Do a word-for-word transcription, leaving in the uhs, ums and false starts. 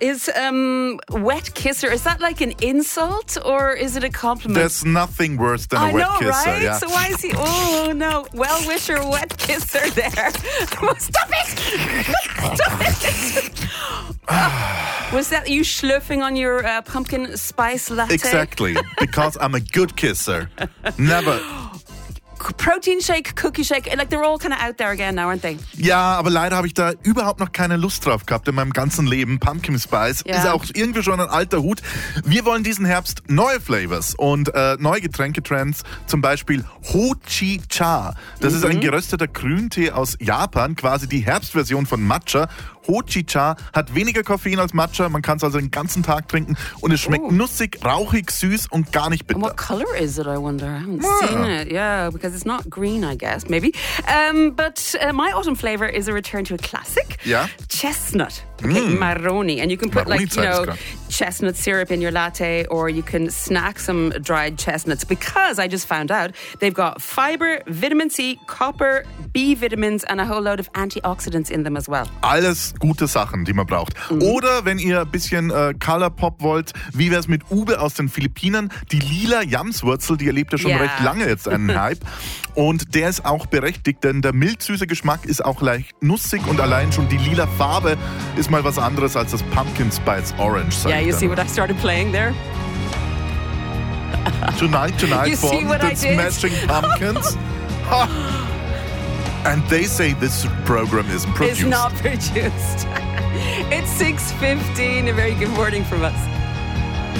Is um, wet kisser, is that like an insult or is it a compliment? There's nothing worse than a I wet know, kisser. right? Yeah. So why is he, oh no, well-wisher, wet kisser there. Stop it! Stop it! Was that you schlürfing on your uh, pumpkin spice latte? Exactly, because I'm a good kisser. Never. Protein shake, cookie shake, like they're all kind of out there again now, aren't they? Ja, aber leider habe ich da überhaupt noch keine Lust drauf gehabt in meinem ganzen Leben. Pumpkin Spice Ja. ist auch irgendwie schon ein alter Hut. Wir wollen diesen Herbst neue Flavors und äh, neue Getränketrends, zum Beispiel Hojicha. Das mhm. ist ein gerösteter Grüntee aus Japan, quasi die Herbstversion von Matcha. Hojicha hat weniger Koffein als Matcha, man kann es also den ganzen Tag trinken und es schmeckt oh. nussig, rauchig, süß und gar nicht bitter. And what color is it, I wonder? I haven't Yeah. seen it. Yeah, because it's not green, I guess, maybe. Um, but uh, my autumn flavor is a return to a classic. Yeah? Chestnut. Okay, Mm. marroni. And you can put Marroni like, you Zeit ist know, klar. chestnut syrup in your latte, or you can snack some dried chestnuts, because I just found out they've got fiber, vitamin C, copper, B vitamins and a whole load of antioxidants in them as well. Alles gute Sachen, die man braucht. Mhm. Oder wenn ihr ein bisschen äh, Color Pop wollt, wie wär's mit Ube aus den Philippinen? Die lila Jamswurzel, die erlebt ja schon Yeah. recht lange jetzt einen Hype. Und der ist auch berechtigt, denn der mildsüße Geschmack ist auch leicht nussig und allein schon die lila Farbe ist mal was anderes als das Pumpkin Spice Orange. Yeah, you see what I started playing there? Tonight, tonight You see von what I the did? Smashing Pumpkins. Ha. And they say this program isn't produced. It's not produced. It's six fifteen. A very good morning from us.